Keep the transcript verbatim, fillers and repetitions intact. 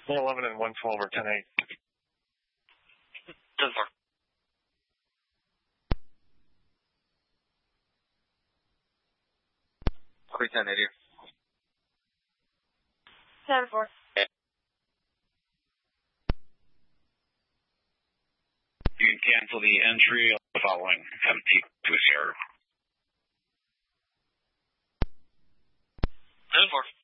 one eleven and one twelve or ten eight. ten four. three ten eighty. ten four. You can cancel the entry following empty to zero. ten four.